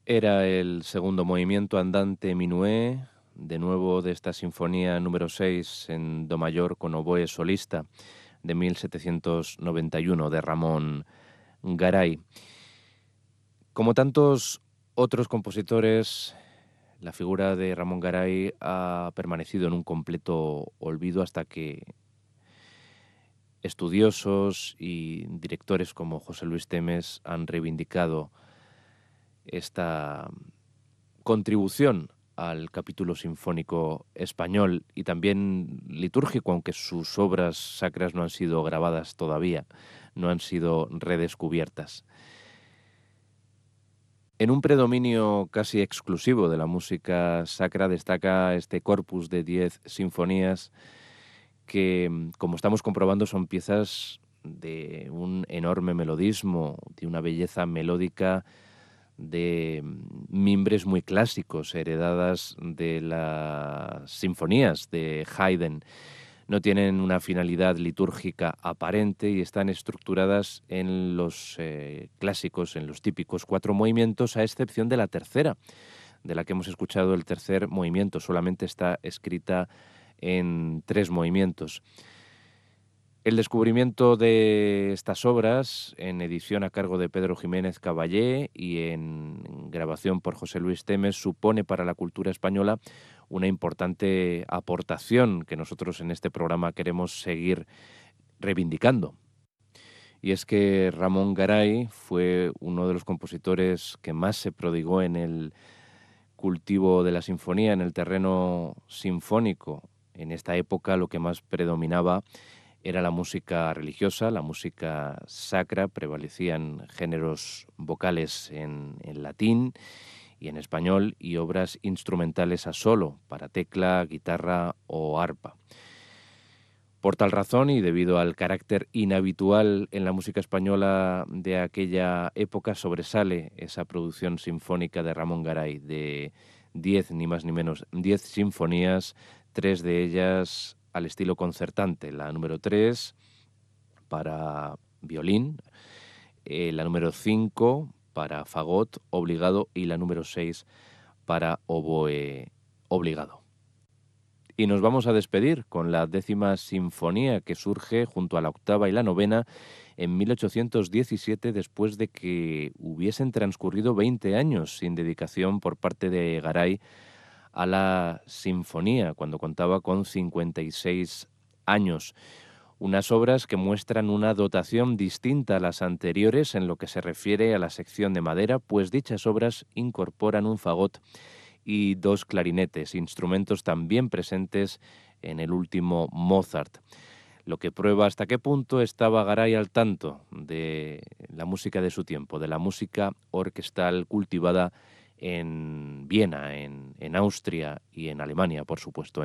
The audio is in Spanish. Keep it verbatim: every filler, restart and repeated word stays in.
Era el segundo movimiento andante minué, de nuevo de esta sinfonía número seis en do mayor con oboe solista de mil setecientos noventa y uno de Ramón Garay. Como tantos otros compositores, la figura de Ramón Garay ha permanecido en un completo olvido hasta que estudiosos y directores como José Luis Temes han reivindicado esta contribución al capítulo sinfónico español y también litúrgico, aunque sus obras sacras no han sido grabadas todavía, no han sido redescubiertas. En un predominio casi exclusivo de la música sacra destaca este corpus de diez sinfonías que, como estamos comprobando, son piezas de un enorme melodismo, de una belleza melódica, de mimbres muy clásicos, heredadas de las sinfonías de Haydn. No tienen una finalidad litúrgica aparente y están estructuradas en los eh, clásicos, en los típicos cuatro movimientos, a excepción de la tercera, de la que hemos escuchado el tercer movimiento. Solamente está escrita en tres movimientos. El descubrimiento de estas obras, en edición a cargo de Pedro Jiménez Caballé y en grabación por José Luis Temes, supone para la cultura española una importante aportación que nosotros en este programa queremos seguir reivindicando. Y es que Ramón Garay fue uno de los compositores que más se prodigó en el cultivo de la sinfonía, en el terreno sinfónico. En esta época lo que más predominaba era la música religiosa, la música sacra, prevalecían géneros vocales en, en latín y en español y obras instrumentales a solo, para tecla, guitarra o arpa. Por tal razón, y debido al carácter inhabitual en la música española de aquella época, sobresale esa producción sinfónica de Ramón Garay, de diez, ni más ni menos, diez sinfonías, tres de ellas al estilo concertante. La número tres para violín, eh, la número cinco para fagot obligado y la número seis para oboe obligado. Y nos vamos a despedir con la décima sinfonía, que surge junto a la octava y la novena en mil ochocientos diecisiete, después de que hubiesen transcurrido veinte años sin dedicación por parte de Garay a la sinfonía, cuando contaba con cincuenta y seis años. Unas obras que muestran una dotación distinta a las anteriores en lo que se refiere a la sección de madera, pues dichas obras incorporan un fagot y dos clarinetes, instrumentos también presentes en el último Mozart, lo que prueba hasta qué punto estaba Garay al tanto de la música de su tiempo, de la música orquestal cultivada en Viena, en, en Austria y en Alemania, por supuesto.